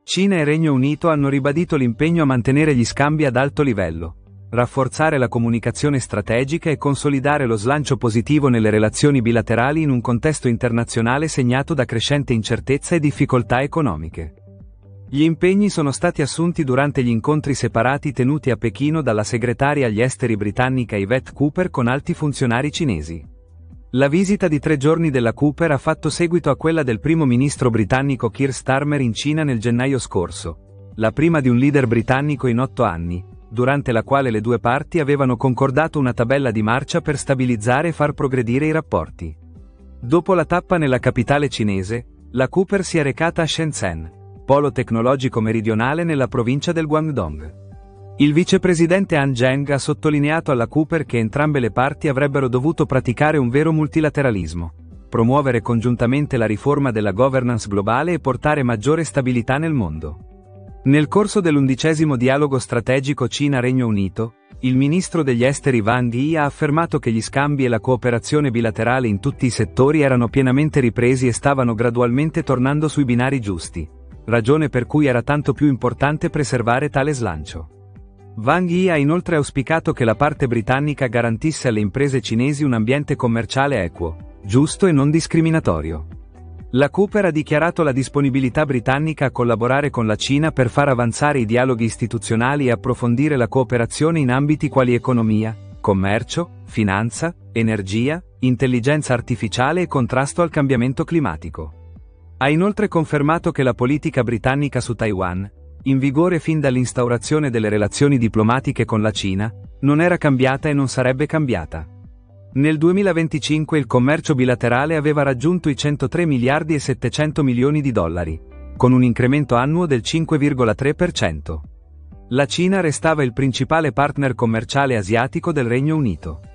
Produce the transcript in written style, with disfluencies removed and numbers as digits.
Cina e Regno Unito hanno ribadito l'impegno a mantenere gli scambi ad alto livello, rafforzare la comunicazione strategica e consolidare lo slancio positivo nelle relazioni bilaterali in un contesto internazionale segnato da crescente incertezza e difficoltà economiche. Gli impegni sono stati assunti durante gli incontri separati tenuti a Pechino dalla segretaria agli esteri britannica Yvette Cooper con alti funzionari cinesi. La visita di 3 giorni della Cooper ha fatto seguito a quella del primo ministro britannico Keir Starmer in Cina nel gennaio scorso, la prima di un leader britannico in 8 anni, durante la quale le due parti avevano concordato una tabella di marcia per stabilizzare e far progredire i rapporti. Dopo la tappa nella capitale cinese, la Cooper si è recata a Shenzhen, polo tecnologico meridionale nella provincia del Guangdong. Il vicepresidente Han Zheng ha sottolineato alla Cooper che entrambe le parti avrebbero dovuto praticare un vero multilateralismo, promuovere congiuntamente la riforma della governance globale e portare maggiore stabilità nel mondo. Nel corso dell'11° dialogo strategico Cina-Regno Unito, il ministro degli esteri Wang Yi ha affermato che gli scambi e la cooperazione bilaterale in tutti i settori erano pienamente ripresi e stavano gradualmente tornando sui binari giusti, ragione per cui era tanto più importante preservare tale slancio. Wang Yi ha inoltre auspicato che la parte britannica garantisse alle imprese cinesi un ambiente commerciale equo, giusto e non discriminatorio. La Cooper ha dichiarato la disponibilità britannica a collaborare con la Cina per far avanzare i dialoghi istituzionali e approfondire la cooperazione in ambiti quali economia, commercio, finanza, energia, intelligenza artificiale e contrasto al cambiamento climatico. Ha inoltre confermato che la politica britannica su Taiwan, in vigore fin dall'instaurazione delle relazioni diplomatiche con la Cina, non era cambiata e non sarebbe cambiata. Nel 2025 il commercio bilaterale aveva raggiunto i 103 miliardi e 700 milioni di dollari, con un incremento annuo del 5,3%. La Cina restava il principale partner commerciale asiatico del Regno Unito.